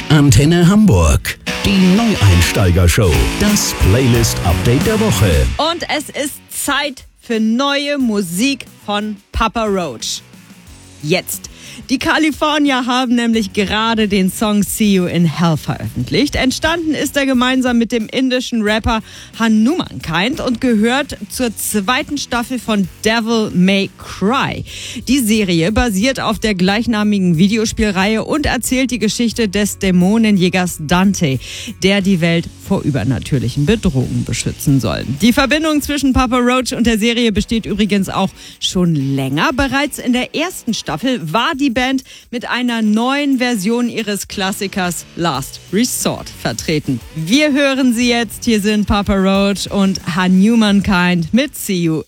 Antenne Hamburg, die Neueinsteiger-Show. Das Playlist-Update der Woche. Und es ist Zeit für neue Musik von Papa Roach. Jetzt. Die Californier haben nämlich gerade den Song See You in Hell veröffentlicht. Entstanden ist er gemeinsam mit dem indischen Rapper Hanumankind und gehört zur zweiten Staffel von Devil May Cry. Die Serie basiert auf der gleichnamigen Videospielreihe und erzählt die Geschichte des Dämonenjägers Dante, der die Welt vor übernatürlichen Bedrohungen beschützen soll. Die Verbindung zwischen Papa Roach und der Serie besteht übrigens auch schon länger. Bereits in der ersten Staffel war die Band mit einer neuen Version ihres Klassikers Last Resort vertreten. Wir hören sie jetzt. Hier sind Papa Roach und Hanumankind mit See You